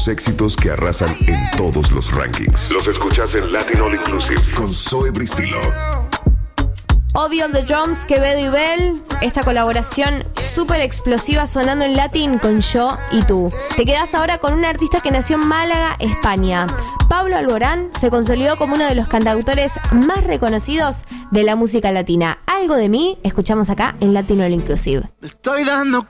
los éxitos que arrasan en todos los rankings. Los escuchás en Latin All Inclusive con Zoe Bristilo. Obvio on the Drums, Quevedo y Bell. Esta colaboración súper explosiva sonando en Latin con Yo y Tú. Te quedás ahora con un artista que nació en Málaga, España. Pablo Alborán se consolidó como uno de los cantautores más reconocidos de la música latina. Algo de mí, escuchamos acá en Latin All Inclusive. Me estoy dando